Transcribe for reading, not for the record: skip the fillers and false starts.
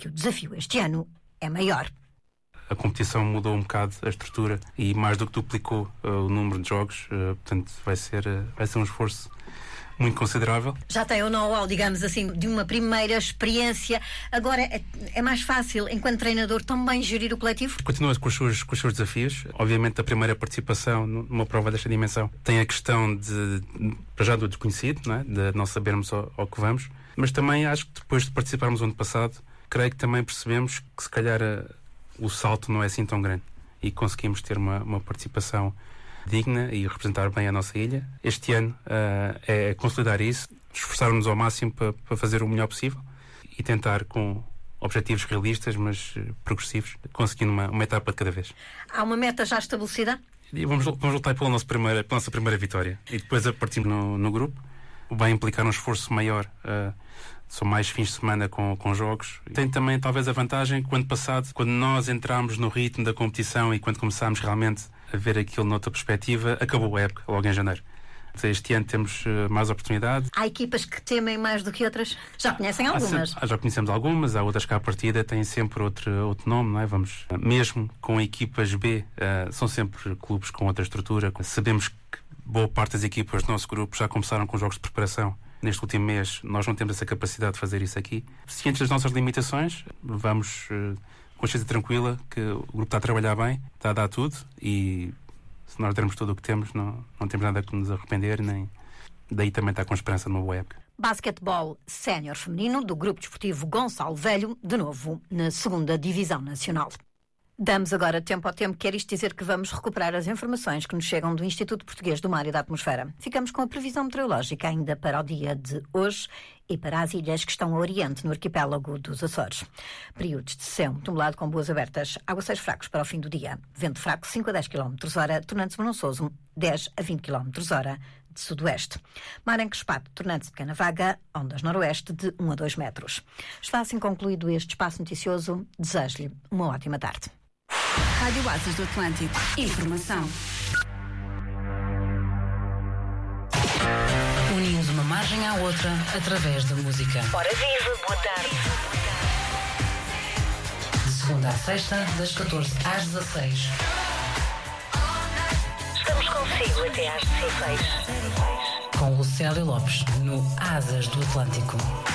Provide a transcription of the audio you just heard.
que o desafio este ano é maior. A competição mudou um bocado a estrutura e mais do que duplicou o número de jogos, portanto vai ser um esforço muito considerável. Já tem o know-how, digamos assim, de uma primeira experiência. Agora é mais fácil, enquanto treinador, também gerir o coletivo? Continua com os seus desafios. Obviamente, a primeira participação numa prova desta dimensão tem a questão para já do desconhecido, não é? De não sabermos ao que vamos. Mas também acho que depois de participarmos no ano passado, creio que também percebemos que se calhar o salto não é assim tão grande e conseguimos ter uma participação digna e representar bem a nossa ilha. Este ano é consolidar isso, esforçarmos ao máximo para fazer o melhor possível e tentar, com objetivos realistas, mas progressivos, conseguir uma etapa de cada vez. Há uma meta já estabelecida? E vamos lutar pela nossa primeira vitória. E depois, a partir no grupo, vai implicar um esforço maior. São mais fins de semana com jogos. Tem também, talvez, a vantagem que, o ano passado, quando nós entramos no ritmo da competição e quando começámos realmente a ver aquilo noutra perspectiva, acabou a época, logo em janeiro. Este ano temos mais oportunidade. Há equipas que temem mais do que outras? Já conhecem algumas? Já conhecemos algumas, há outras que à partida têm sempre outro nome, não é? Mesmo com equipas B, são sempre clubes com outra estrutura. Sabemos que boa parte das equipas do nosso grupo já começaram com jogos de preparação. Neste último mês, nós não temos essa capacidade de fazer isso aqui. Cientes das nossas limitações, vamos com consciência tranquila que o grupo está a trabalhar bem, está a dar tudo e se nós dermos tudo o que temos, não temos nada que nos arrepender, nem daí também está com esperança numa boa época. Basquetebol sénior feminino do Grupo Desportivo Gonçalo Velho, de novo na 2ª Divisão Nacional. Damos agora tempo ao tempo, quer isto dizer que vamos recuperar as informações que nos chegam do Instituto Português do Mar e da Atmosfera. Ficamos com a previsão meteorológica ainda para o dia de hoje e para as ilhas que estão a oriente no arquipélago dos Açores. Períodos de céu nublado com boas abertas, aguaceiros fracos para o fim do dia, vento fraco 5 a 10 km/h, tornando-se bonançoso 10 a 20 km/h de sudoeste. Mar encrespado, tornando-se pequena vaga, ondas noroeste de 1 a 2 metros. Está assim concluído este espaço noticioso. Desejo-lhe uma ótima tarde. Rádio Asas do Atlântico. Informação. Unimos uma margem à outra através da música. Ora viva, boa tarde. De segunda à sexta, das 14 às 16. Estamos consigo até às 16. Com Lucélia Lopes, no Asas do Atlântico.